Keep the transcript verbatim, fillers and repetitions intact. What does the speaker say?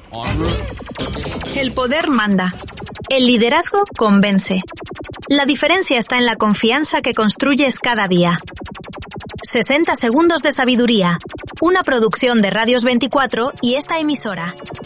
El poder manda. El liderazgo convence. La diferencia está en la confianza que construyes cada día. sesenta segundos de sabiduría. Una producción de Radios veinticuatro y esta emisora.